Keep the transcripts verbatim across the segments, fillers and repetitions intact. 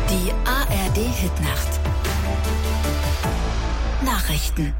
Die A R D-Hitnacht. Nachrichten.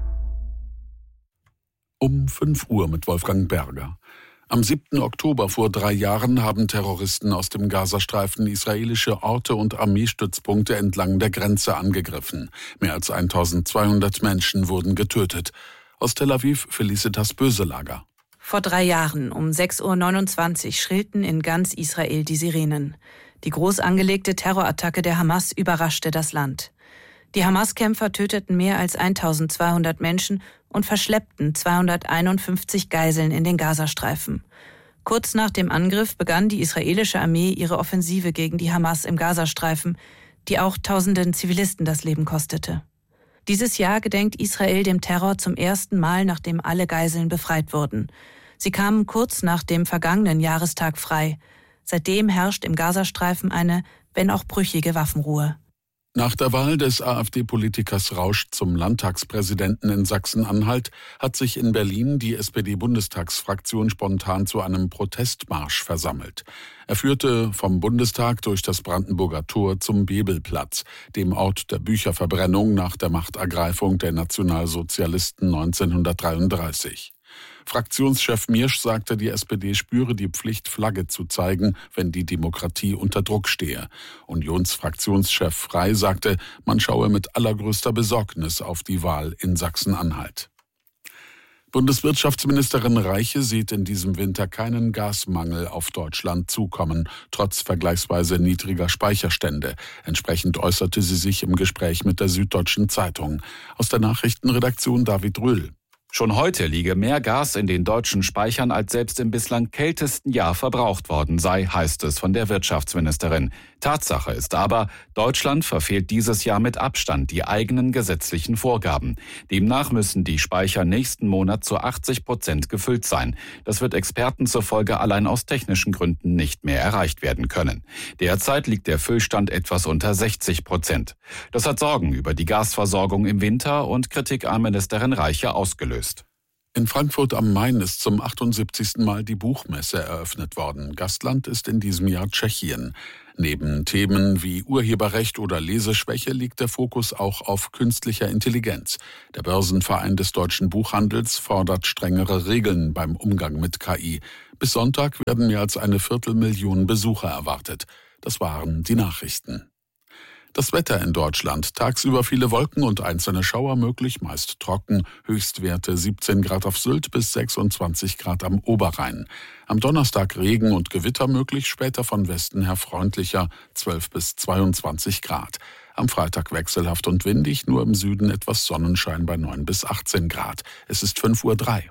Um fünf Uhr mit Wolfgang Berger. Am siebten Oktober vor drei Jahren haben Terroristen aus dem Gazastreifen israelische Orte und Armeestützpunkte entlang der Grenze angegriffen. Mehr als eintausendzweihundert Menschen wurden getötet. Aus Tel Aviv Felicitas Böselager. Vor drei Jahren um sechs Uhr neunundzwanzig schrillten in ganz Israel die Sirenen. Die groß angelegte Terrorattacke der Hamas überraschte das Land. Die Hamas-Kämpfer töteten mehr als eintausendzweihundert Menschen und verschleppten zweihunderteinundfünfzig Geiseln in den Gazastreifen. Kurz nach dem Angriff begann die israelische Armee ihre Offensive gegen die Hamas im Gazastreifen, die auch tausenden Zivilisten das Leben kostete. Dieses Jahr gedenkt Israel dem Terror zum ersten Mal, nachdem alle Geiseln befreit wurden. Sie kamen kurz nach dem vergangenen Jahrestag frei. Seitdem herrscht im Gazastreifen eine, wenn auch brüchige Waffenruhe. Nach der Wahl des AfD-Politikers Rausch zum Landtagspräsidenten in Sachsen-Anhalt hat sich in Berlin die S P D-Bundestagsfraktion spontan zu einem Protestmarsch versammelt. Er führte vom Bundestag durch das Brandenburger Tor zum Bebelplatz, dem Ort der Bücherverbrennung nach der Machtergreifung der Nationalsozialisten neunzehnhundertdreiunddreißig. Fraktionschef Miersch sagte, die S P D spüre die Pflicht, Flagge zu zeigen, wenn die Demokratie unter Druck stehe. Unionsfraktionschef Frey sagte, man schaue mit allergrößter Besorgnis auf die Wahl in Sachsen-Anhalt. Bundeswirtschaftsministerin Reiche sieht in diesem Winter keinen Gasmangel auf Deutschland zukommen, trotz vergleichsweise niedriger Speicherstände. Entsprechend äußerte sie sich im Gespräch mit der Süddeutschen Zeitung. Aus der Nachrichtenredaktion David Rühl. Schon heute liege mehr Gas in den deutschen Speichern, als selbst im bislang kältesten Jahr verbraucht worden sei, heißt es von der Wirtschaftsministerin. Tatsache ist aber, Deutschland verfehlt dieses Jahr mit Abstand die eigenen gesetzlichen Vorgaben. Demnach müssen die Speicher nächsten Monat zu achtzig Prozent gefüllt sein. Das wird Experten zufolge allein aus technischen Gründen nicht mehr erreicht werden können. Derzeit liegt der Füllstand etwas unter sechzig Prozent. Das hat Sorgen über die Gasversorgung im Winter und Kritik an Ministerin Reiche ausgelöst. In Frankfurt am Main ist zum achtundsiebzigsten Mal die Buchmesse eröffnet worden. Gastland ist in diesem Jahr Tschechien. Neben Themen wie Urheberrecht oder Leseschwäche liegt der Fokus auch auf künstlicher Intelligenz. Der Börsenverein des deutschen Buchhandels fordert strengere Regeln beim Umgang mit K I. Bis Sonntag werden mehr als eine Viertelmillion Besucher erwartet. Das waren die Nachrichten. Das Wetter in Deutschland. Tagsüber viele Wolken und einzelne Schauer möglich, meist trocken. Höchstwerte siebzehn Grad auf Sylt bis sechsundzwanzig Grad am Oberrhein. Am Donnerstag Regen und Gewitter möglich, später von Westen her freundlicher, zwölf bis zweiundzwanzig Grad. Am Freitag wechselhaft und windig, nur im Süden etwas Sonnenschein bei neun bis achtzehn Grad. Es ist fünf Uhr drei.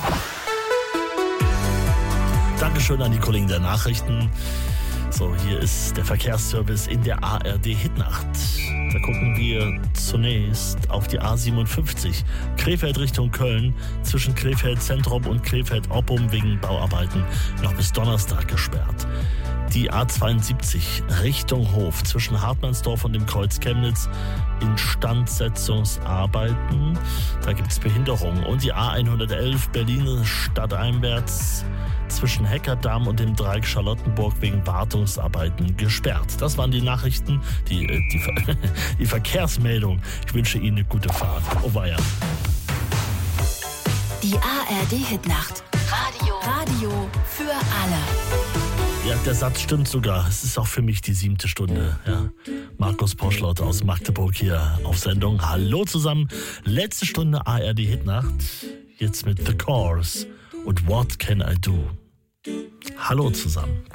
Dankeschön an die Kollegen der Nachrichten. So, hier ist der Verkehrsservice in der A R D-Hitnacht. Da gucken wir zunächst auf die A siebenundfünfzig, Krefeld Richtung Köln, zwischen Krefeld Zentrum und Krefeld Oppum wegen Bauarbeiten noch bis Donnerstag gesperrt. Die A zweiundsiebzig Richtung Hof zwischen Hartmannsdorf und dem Kreuz Chemnitz, Instandsetzungsarbeiten, da gibt es Behinderungen. Und die A hundertelf Berlin stadteinwärts zwischen Heckerdamm und dem Dreieck Charlottenburg wegen Wartungsarbeiten gesperrt. Das waren die Nachrichten, die, die, die Verkehrsmeldung. Ich wünsche Ihnen eine gute Fahrt. Auweia. Die A R D-Hitnacht. Radio. Radio für alle. Ja, der Satz stimmt sogar. Es ist auch für mich die siebte Stunde. Ja. Markus Poschlott aus Magdeburg hier auf Sendung. Hallo zusammen. Letzte Stunde A R D-Hitnacht. Jetzt mit The Course und What Can I Do? Hallo zusammen.